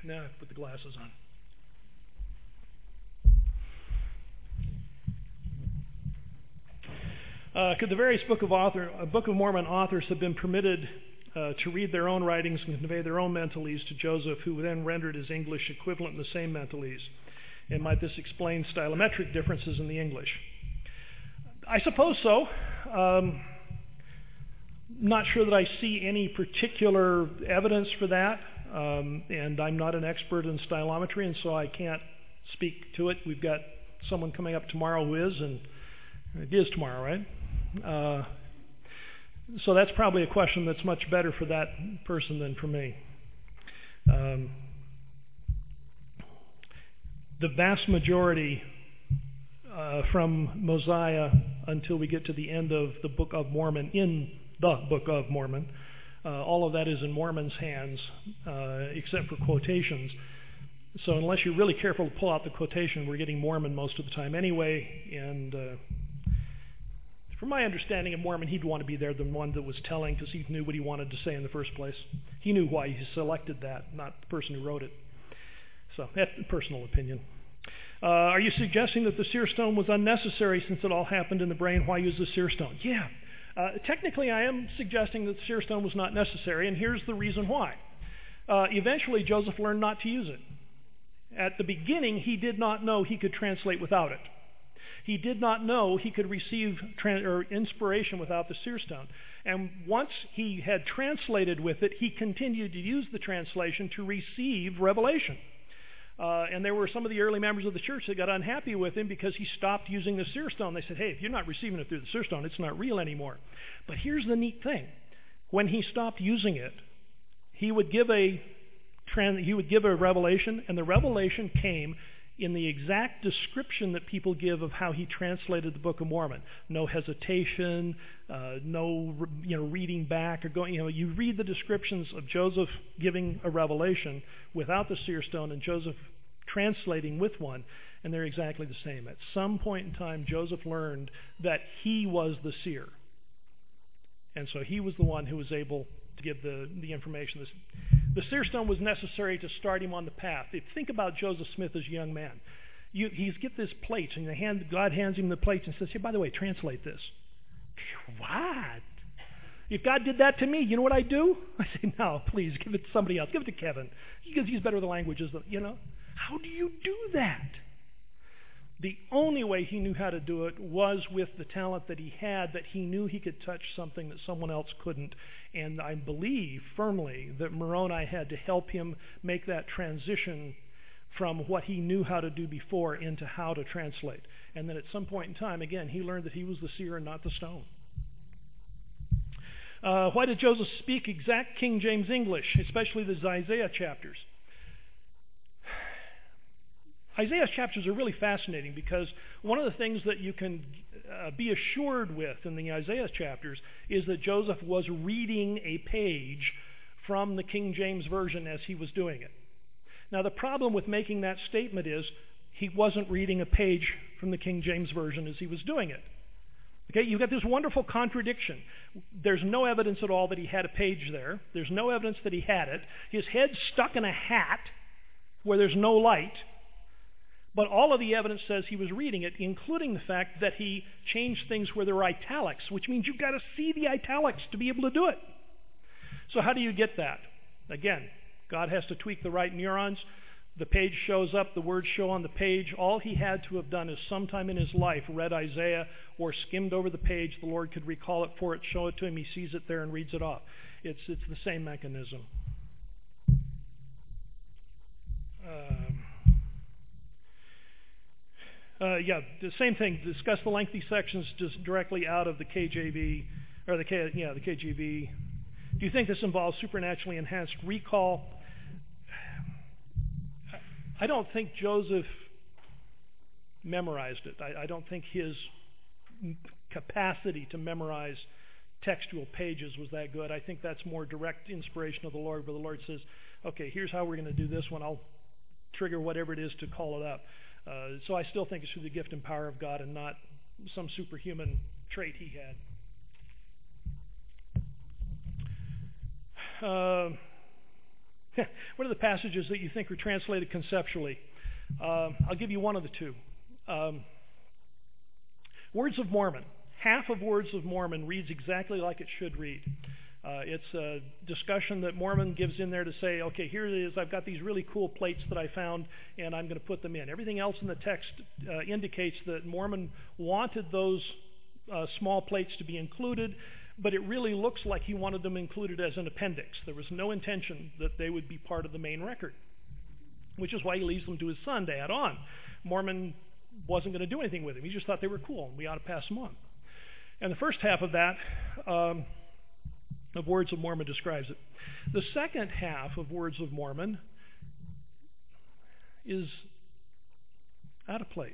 Now I have to put the glasses on. Could the various Book of Mormon authors have been permitted to read their own writings and convey their own mentalese to Joseph, who then rendered his English equivalent in the same mentalese? And might this explain stylometric differences in the English? I suppose so. Not sure that I see any particular evidence for that, and I'm not an expert in stylometry, and so I can't speak to it. We've got someone coming up tomorrow who is, and it is tomorrow, right? So that's probably a question that's much better for that person than for me. The vast majority from Mosiah until we get to the end of the Book of Mormon, in the Book of Mormon, all of that is in Mormon's hands, except for quotations. So unless you're really careful to pull out the quotation, we're getting Mormon most of the time anyway, and from my understanding of Mormon, he'd want to be there, the one that was telling, because he knew what he wanted to say in the first place. He knew why he selected that, not the person who wrote it. So that's a personal opinion. Are you suggesting that the seer stone was unnecessary since it all happened in the brain? Why use the seer stone? Yeah. Technically, I am suggesting that the seer stone was not necessary, and here's the reason why. Eventually, Joseph learned not to use it. At the beginning, he did not know he could translate without it. He did not know he could receive inspiration without the seer stone. And once he had translated with it, he continued to use the translation to receive revelation. And there were some of the early members of the church that got unhappy with him because he stopped using the seer stone. They said, hey, if you're not receiving it through the seer stone, it's not real anymore. But here's the neat thing. When he stopped using it, he would give a revelation, and the revelation came in the exact description that people give of how he translated the Book of Mormon. No hesitation, no reading back or going. You read the descriptions of Joseph giving a revelation without the seer stone and Joseph translating with one, and they're exactly the same. At some point in time, Joseph learned that he was the seer, and so he was the one who was able to give the information. The seer stone was necessary to start him on the path. Think about Joseph Smith as a young man. He's get this plate, and God hands him the plate and says, hey, by the way, translate this. What? If God did that to me, you know what I'd do? I say, no, please, give it to somebody else. Give it to Kevin. Because he's better with the languages. How do you do that? The only way he knew how to do it was with the talent that he had, that he knew he could touch something that someone else couldn't. And I believe firmly that Moroni had to help him make that transition from what he knew how to do before into how to translate. And then at some point in time, again, he learned that he was the seer and not the stone. Why did Joseph speak exact King James English, especially the Isaiah chapters? Isaiah's chapters are really fascinating because one of the things that you can be assured with in the Isaiah chapters is that Joseph was reading a page from the King James Version as he was doing it. Now, the problem with making that statement is he wasn't reading a page from the King James Version as he was doing it. Okay, you've got this wonderful contradiction. There's no evidence at all that he had a page there. There's no evidence that he had it. His head's stuck in a hat where there's no light. But all of the evidence says he was reading it, including the fact that he changed things where there were italics, which means you've got to see the italics to be able to do it. So how do you get that? Again, God has to tweak the right neurons. The page shows up, the words show on the page. All he had to have done is sometime in his life read Isaiah or skimmed over the page. The Lord could recall it for it, show it to him. He sees it there and reads it off. It's the same mechanism. The same thing. Discuss the lengthy sections just directly out of the KJV, or the KJV. Do you think this involves supernaturally enhanced recall? I don't think Joseph memorized it. I don't think his capacity to memorize textual pages was that good. I think that's more direct inspiration of the Lord, where the Lord says, okay, here's how we're going to do this one. I'll trigger whatever it is to call it up. So I still think it's through the gift and power of God and not some superhuman trait he had. What are the passages that you think are translated conceptually? I'll give you one of the two. Words of Mormon. Half of Words of Mormon reads exactly like it should read. It's a discussion that Mormon gives in there to say, okay, here it is, I've got these really cool plates that I found, and I'm going to put them in. Everything else in the text indicates that Mormon wanted those small plates to be included, but it really looks like he wanted them included as an appendix. There was no intention that they would be part of the main record, which is why he leaves them to his son to add on. Mormon wasn't going to do anything with them. He just thought they were cool, and we ought to pass them on. And the first half of that, of Words of Mormon, describes it. The second half of Words of Mormon is out of place.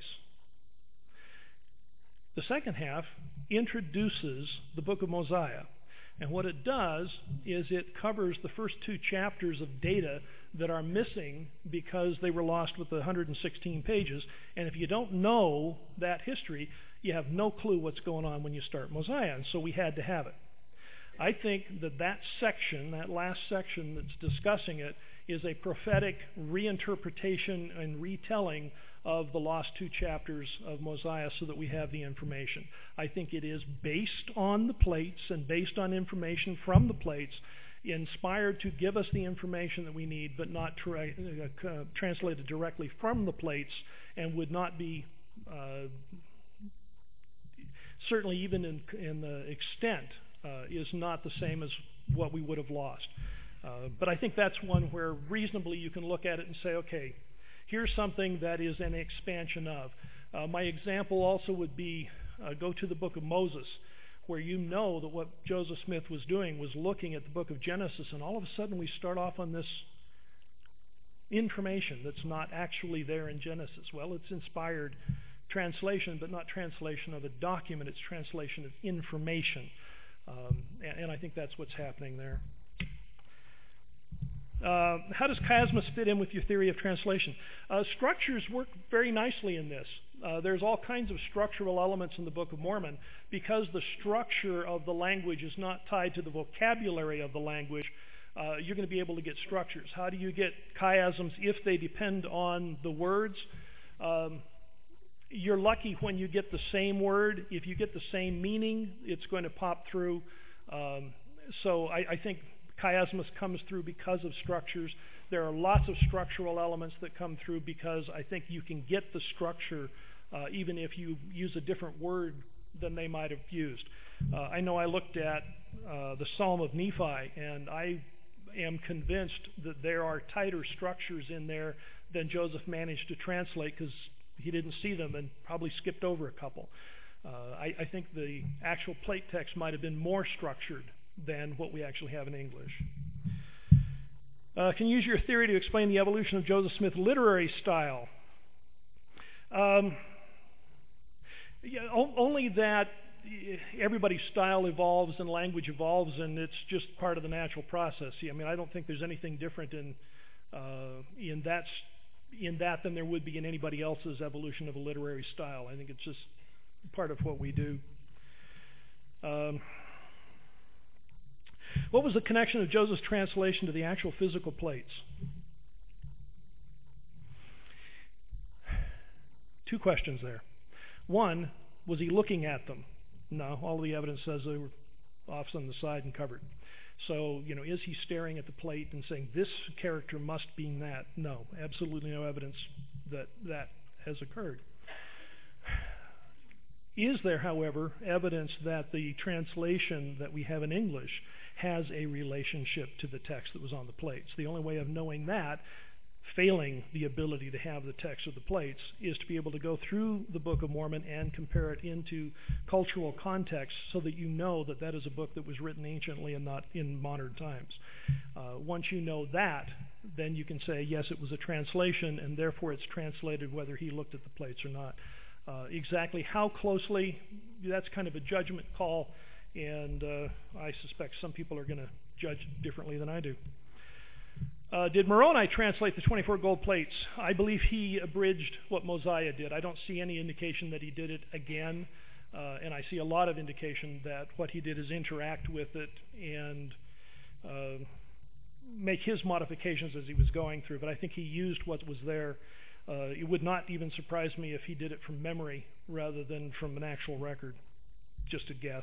The second half introduces the book of Mosiah. And what it does is it covers the first two chapters of data that are missing because they were lost with the 116 pages. And if you don't know that history, you have no clue what's going on when you start Mosiah. And so we had to have it. I think that section, that last section that's discussing it, is a prophetic reinterpretation and retelling of the lost two chapters of Mosiah so that we have the information. I think it is based on the plates and based on information from the plates, inspired to give us the information that we need, but not translated directly from the plates, and would not be, certainly even in the extent, is not the same as what we would have lost. But I think that's one where reasonably you can look at it and say, okay, here's something that is an expansion of. My example also would be go to the book of Moses, where you know that what Joseph Smith was doing was looking at the book of Genesis, and all of a sudden we start off on this information that's not actually there in Genesis. Well, it's inspired translation, but not translation of a document. It's translation of information. And I think that's what's happening there. How does chiasmus fit in with your theory of translation? Structures work very nicely in this. There's all kinds of structural elements in the Book of Mormon. Because the structure of the language is not tied to the vocabulary of the language, you're going to be able to get structures. How do you get chiasms if they depend on the words? You're lucky when you get the same word. If you get the same meaning, it's going to pop through. So I think chiasmus comes through because of structures. There are lots of structural elements that come through because I think you can get the structure even if you use a different word than they might have used. I know I looked at the Psalm of Nephi, and I am convinced that there are tighter structures in there than Joseph managed to translate because he didn't see them and probably skipped over a couple. I think the actual plate text might have been more structured than what we actually have in English. Can you use your theory to explain the evolution of Joseph Smith's literary style? Only that everybody's style evolves and language evolves, and it's just part of the natural process. I mean, I don't think there's anything different in that than there would be in anybody else's evolution of a literary style. I think it's just part of what we do. What was the connection of Joseph's translation to the actual physical plates? Two questions there. One, was he looking at them? No, all the evidence says they were off on the side and covered. So, is he staring at the plate and saying, this character must be that? No, absolutely no evidence that that has occurred. Is there, however, evidence that the translation that we have in English has a relationship to the text that was on the plates? The only way of knowing that, failing the ability to have the text of the plates, is to be able to go through the Book of Mormon and compare it into cultural context so that you know that that is a book that was written anciently and not in modern times. Once you know that, then you can say, yes, it was a translation, and therefore it's translated whether he looked at the plates or not. Exactly how closely, that's kind of a judgment call, and I suspect some people are going to judge differently than I do. Did Moroni translate the 24 gold plates? I believe he abridged what Mosiah did. I don't see any indication that he did it again, and I see a lot of indication that what he did is interact with it and make his modifications as he was going through, but I think he used what was there. It would not even surprise me if he did it from memory rather than from an actual record. Just a guess.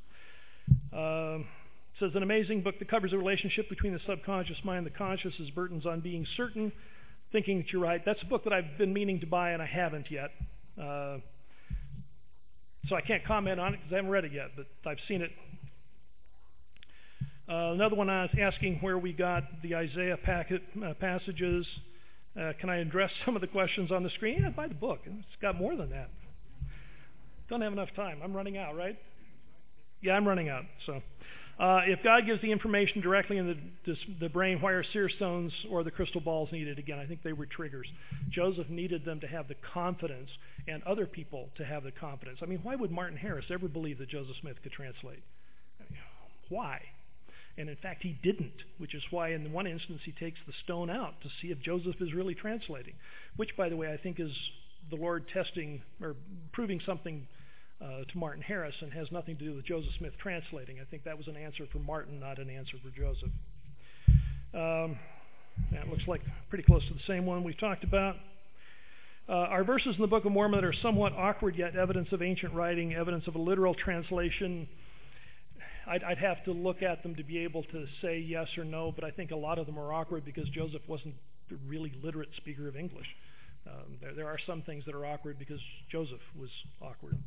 Says, an amazing book that covers the relationship between the subconscious mind and the conscious is Burton's On Being Certain, Thinking That You're Right. That's a book that I've been meaning to buy and I haven't yet. So I can't comment on it because I haven't read it yet, but I've seen it. Another one I was asking where we got the Isaiah passages. Can I address some of the questions on the screen? Yeah, buy the book. It's got more than that. Don't have enough time. I'm running out, right? Yeah, I'm running out. So, if God gives the information directly in the brain, why are seer stones or the crystal balls needed? Again, I think they were triggers. Joseph needed them to have the confidence and other people to have the confidence. I mean, why would Martin Harris ever believe that Joseph Smith could translate? Why? And in fact, he didn't, which is why in one instance he takes the stone out to see if Joseph is really translating, which, by the way, I think is the Lord testing or proving something to Martin Harris and has nothing to do with Joseph Smith translating. I think that was an answer for Martin, not an answer for Joseph. That looks like pretty close to the same one we've talked about. Our verses in the Book of Mormon that are somewhat awkward yet evidence of ancient writing, evidence of a literal translation. I'd have to look at them to be able to say yes or no, but I think a lot of them are awkward because Joseph wasn't a really literate speaker of English. There are some things that are awkward because Joseph was awkward.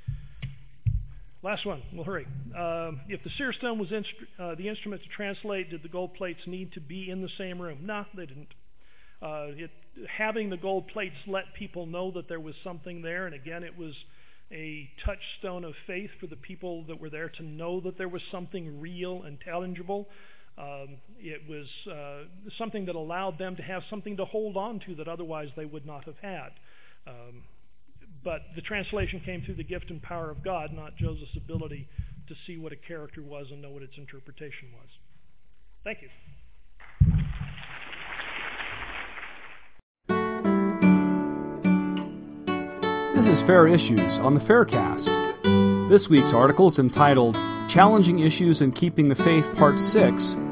Last one, we'll hurry. If the seer stone was the instrument to translate, did the gold plates need to be in the same room? No, they didn't. Having the gold plates let people know that there was something there, and again, it was a touchstone of faith for the people that were there to know that there was something real and tangible. It was something that allowed them to have something to hold on to that otherwise they would not have had. But the translation came through the gift and power of God, not Joseph's ability to see what a character was and know what its interpretation was. Thank you. This is Fair Issues on the Faircast. This week's article is entitled Challenging Issues in Keeping the Faith, Part 6,